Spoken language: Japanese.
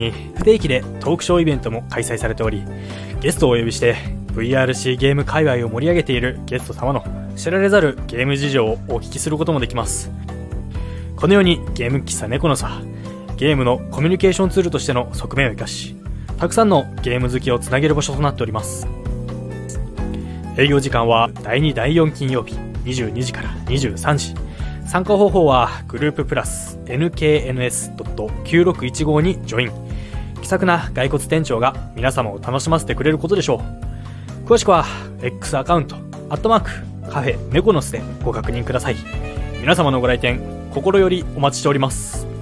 不定期でトークショーイベントも開催されており、ゲストをお呼びして VRC ゲーム界隈を盛り上げているゲスト様の知られざるゲーム事情をお聞きすることもできます。このようにゲーム喫茶猫のさ、ゲームのコミュニケーションツールとしての側面を生かし、たくさんのゲーム好きをつなげる場所となっております。営業時間は第2第4金曜日22時から23時。参加方法はグループプラス nkns.9615 にジョイン。気さくな骸骨店長が皆様を楽しませてくれることでしょう。詳しくは X アカウントカフェネコノスでご確認ください。皆様のご来店心よりお待ちしております。